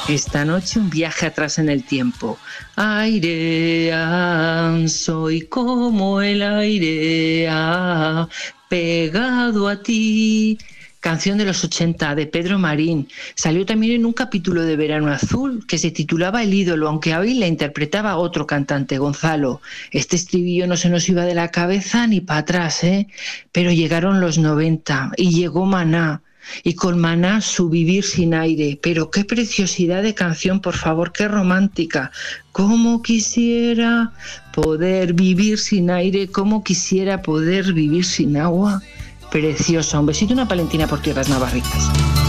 Esta noche un viaje atrás en el tiempo. Aire, soy como el aire, pegado a ti. Canción de los 80 de Pedro Marín. Salió también en un capítulo de Verano Azul que se titulaba El ídolo, aunque hoy la interpretaba otro cantante, Gonzalo. Este estribillo no se nos iba de la cabeza ni para atrás, ¿eh? Pero llegaron los 90 y llegó Maná. Y con Maná su Vivir sin aire. Pero qué preciosidad de canción, por favor, qué romántica. Cómo quisiera poder vivir sin aire, cómo quisiera poder vivir sin agua. Preciosa. Un besito y una palentina por tierras navarritas.